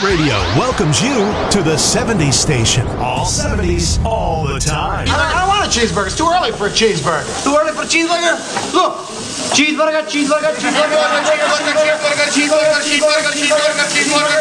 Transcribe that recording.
Radio welcomes you to the 70s station. All 70s, all the time. I don't want a cheeseburger. It's too early for a cheeseburger. Too early for a cheeseburger? Look. Cheeseburger, cheeseburger, cheeseburger, cheeseburger, cheeseburger, cheeseburger, cheeseburger, cheeseburger, cheeseburger, cheeseburger,